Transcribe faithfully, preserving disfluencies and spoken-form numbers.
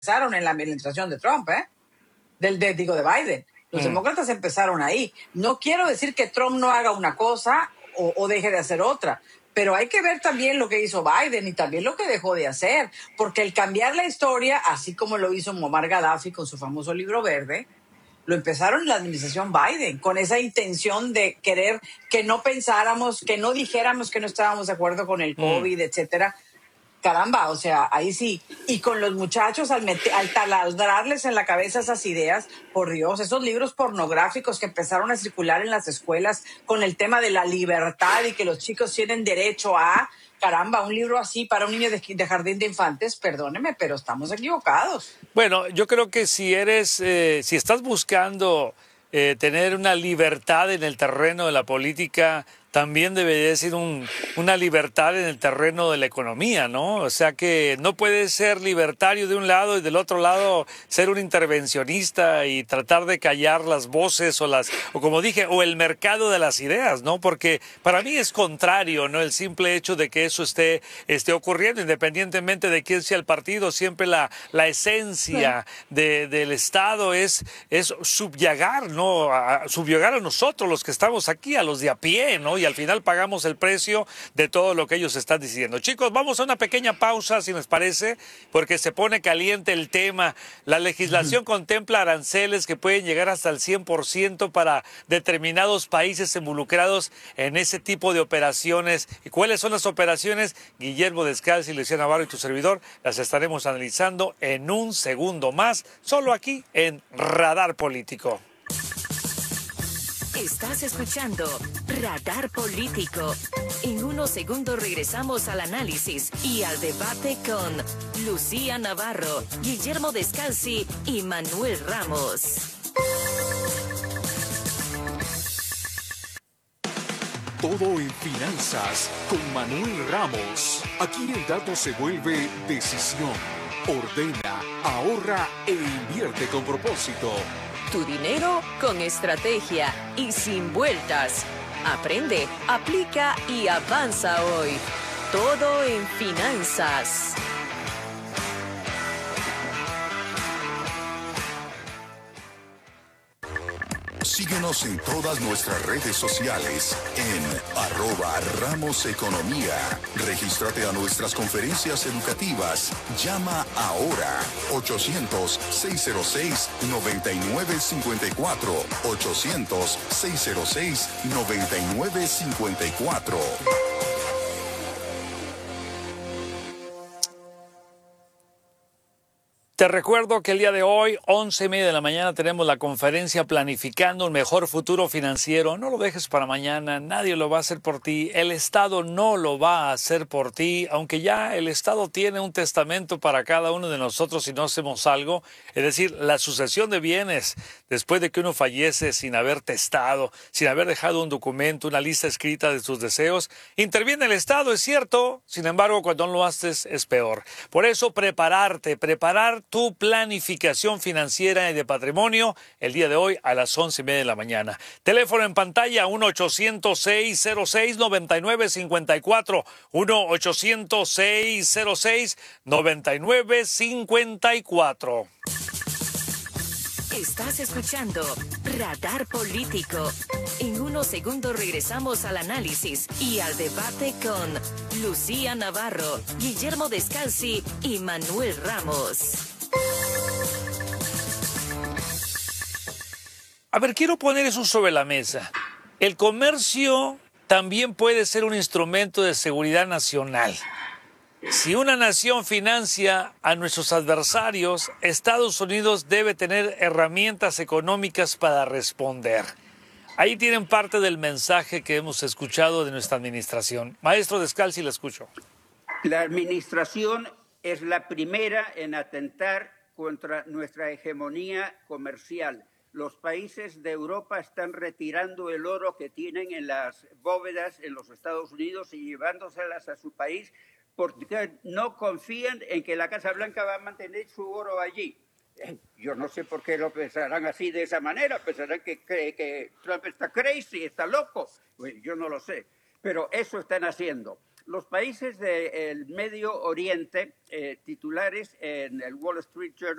empezaron en la administración de Trump, ¿eh? Del, de, digo, de Biden. Los mm. demócratas empezaron ahí. No quiero decir que Trump no haga una cosa o, o deje de hacer otra, pero hay que ver también lo que hizo Biden y también lo que dejó de hacer, porque el cambiar la historia, así como lo hizo Muammar Gaddafi con su famoso libro verde, lo empezaron en la administración Biden, con esa intención de querer que no pensáramos, que no dijéramos que no estábamos de acuerdo con el COVID, mm. etcétera. Caramba, o sea, ahí sí. Y con los muchachos, al, meter, al taladrarles en la cabeza esas ideas, por Dios, esos libros pornográficos que empezaron a circular en las escuelas con el tema de la libertad y que los chicos tienen derecho a, caramba, un libro así para un niño de, de jardín de infantes, perdóneme, pero estamos equivocados. Bueno, yo creo que si eres, eh, si estás buscando eh, tener una libertad en el terreno de la política, también debería ser un, una libertad en el terreno de la economía, ¿no? O sea que no puedes ser libertario de un lado y del otro lado ser un intervencionista y tratar de callar las voces o las, o como dije, o el mercado de las ideas, ¿no? Porque para mí es contrario, ¿no? El simple hecho de que eso esté, esté ocurriendo, independientemente de quién sea el partido, siempre la, la esencia de, del Estado es, es subyugar, ¿no? A, subyugar a nosotros, los que estamos aquí, a los de a pie, ¿no? Y al final pagamos el precio de todo lo que ellos están diciendo. Chicos, vamos a una pequeña pausa, si les parece, porque se pone caliente el tema. La legislación contempla aranceles que pueden llegar hasta el cien por ciento para determinados países involucrados en ese tipo de operaciones. ¿Y cuáles son las operaciones? Guillermo Descalzi, Luciana Navarro y tu servidor las estaremos analizando en un segundo más, solo aquí en Radar Político. Estás escuchando Radar Político. En unos segundos regresamos al análisis y al debate con Lucía Navarro, Guillermo Descalzi y Manuel Ramos. Todo en finanzas con Manuel Ramos. Aquí el dato se vuelve decisión. Ordena, ahorra e invierte con propósito. Tu dinero con estrategia y sin vueltas. Aprende, aplica y avanza hoy. Todo en finanzas. Síguenos en todas nuestras redes sociales en arroba Ramos Economía. Regístrate a nuestras conferencias educativas. Llama ahora ochocientos, seiscientos seis, noventa y nueve cincuenta y cuatro. ochocientos, seiscientos seis, noventa y nueve cincuenta y cuatro. Te recuerdo que el día de hoy, once y media de la mañana, tenemos la conferencia Planificando un Mejor Futuro Financiero. No lo dejes para mañana, nadie lo va a hacer por ti. El Estado no lo va a hacer por ti, aunque ya el Estado tiene un testamento para cada uno de nosotros si no hacemos algo. Es decir, la sucesión de bienes después de que uno fallece sin haber testado, sin haber dejado un documento, una lista escrita de sus deseos. Interviene el Estado, es cierto, sin embargo, cuando no lo haces es peor. Por eso, prepararte, preparar tu planificación financiera y de patrimonio el día de hoy a las once y media de la mañana. Teléfono en pantalla uno ochocientos, seiscientos seis, noventa y nueve cincuenta y cuatro. uno ochocientos, seiscientos seis, noventa y nueve cincuenta y cuatro. Estás escuchando Radar Político. En unos segundos regresamos al análisis y al debate con Lucía Navarro, Guillermo Descalzi y Manuel Ramos. A ver, quiero poner eso sobre la mesa. El comercio también puede ser un instrumento de seguridad nacional. Si una nación financia a nuestros adversarios, Estados Unidos debe tener herramientas económicas para responder. Ahí tienen parte del mensaje que hemos escuchado de nuestra administración. Maestro Descalzi, le escucho. La administración es la primera en atentar contra nuestra hegemonía comercial. Los países de Europa están retirando el oro que tienen en las bóvedas en los Estados Unidos y llevándoselas a su país porque no confían en que la Casa Blanca va a mantener su oro allí. Yo no sé por qué lo pensarán así de esa manera, pensarán que, que, que Trump está crazy, está loco. Bueno, yo no lo sé, pero eso están haciendo. Los países del Medio Oriente, eh, titulares en el Wall Street Journal,